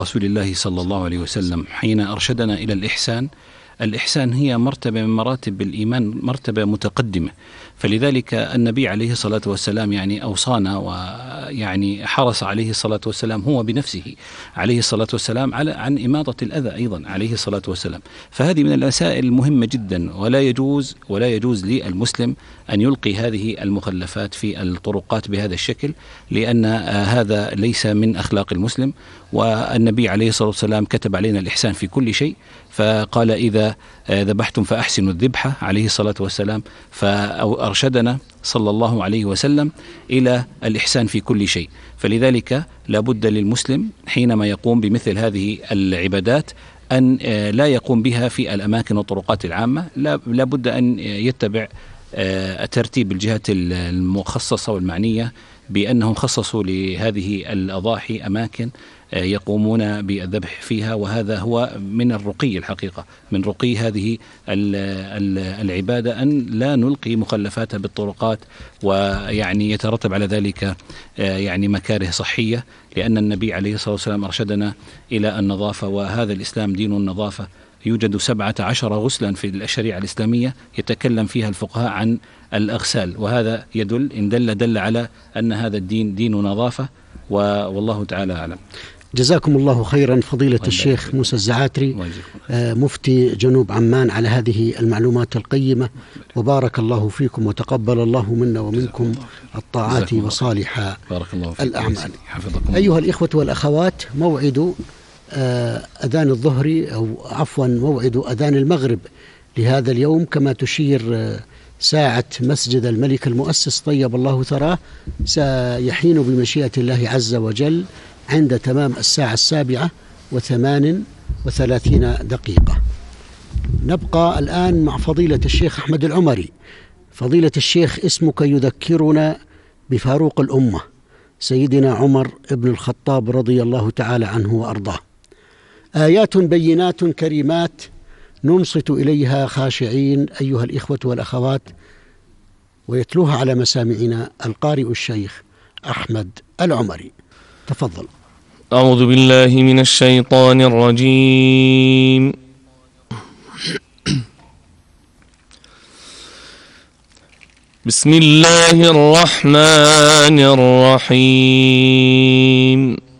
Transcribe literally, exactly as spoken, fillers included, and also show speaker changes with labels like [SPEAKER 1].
[SPEAKER 1] رسول الله صلى الله عليه وسلم حين أرشدنا إلى الإحسان. الإحسان هي مرتبة من مراتب الإيمان، مرتبة متقدمة، فلذلك النبي عليه الصلاة والسلام يعني أوصانا ويعني حرص عليه الصلاة والسلام هو بنفسه عليه الصلاة والسلام على عن إماطة الأذى أيضا عليه الصلاة والسلام. فهذه من المسائل المهمة جدا، ولا يجوز ولا يجوز للمسلم أن يلقي هذه المخلفات في الطرقات بهذا الشكل، لأن هذا ليس من أخلاق المسلم. والنبي عليه الصلاة والسلام كتب علينا الإحسان في كل شيء، فقال إذا ذبحتم فأحسنوا الذبحة عليه الصلاة والسلام، فأرشدنا صلى الله عليه وسلم إلى الإحسان في كل شيء. فلذلك لابد للمسلم حينما يقوم بمثل هذه العبادات أن لا يقوم بها في الأماكن والطرقات العامة، لابد أن يتبع ترتيب الجهات المخصصة والمعنية بأنهم خصصوا لهذه الأضاحي أماكن يقومون بالذبح فيها، وهذا هو من الرقي الحقيقة، من رقي هذه العبادة أن لا نلقي مخلفاتها بالطرقات، ويعني يترتب على ذلك يعني مكاره صحية، لأن النبي عليه الصلاة والسلام أرشدنا إلى النظافة، وهذا الإسلام دين النظافة. يوجد سبعة عشر غسلا في الشريعة الإسلامية يتكلم فيها الفقهاء عن الأغسال، وهذا يدل إن دل دل على أن هذا الدين دين نظافة، والله تعالى أعلم.
[SPEAKER 2] جزاكم الله خيرا فضيلة الشيخ موسى الزعاتري مفتي جنوب عمان على هذه المعلومات القيمة، وبارك الله فيكم وتقبل الله منا ومنكم الطاعات وصالح الأعمال. أيها الإخوة والأخوات، موعد أذان الظهر أو عفوا موعد أذان المغرب لهذا اليوم كما تشير ساعة مسجد الملك المؤسس طيب الله ثراه سيحين بمشيئة الله عز وجل عند تمام الساعة السابعة وثمان وثلاثين دقيقة. نبقى الآن مع فضيلة الشيخ أحمد العمري. فضيلة الشيخ، اسمك يذكرنا بفاروق الأمة سيدنا عمر بن الخطاب رضي الله تعالى عنه وأرضاه. آيات بينات كريمات ننصت إليها خاشعين أيها الإخوة والأخوات، ويتلوها على مسامعنا القارئ الشيخ أحمد العمري. تفضل.
[SPEAKER 3] أعوذ بالله من الشيطان الرجيم. بسم الله الرحمن الرحيم.